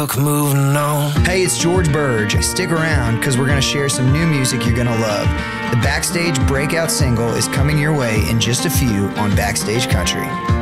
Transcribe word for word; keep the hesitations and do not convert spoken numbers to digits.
Moving on. Hey, it's George Burge. Stick around because we're going to share some new music you're going to love. The Backstage breakout single is coming your way in just a few on Backstage Country.